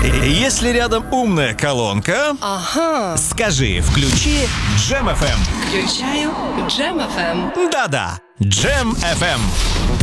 Если рядом умная колонка, Ага. скажи «включи Джем FM». Включаю Джем FM. Да-да, Джем FM.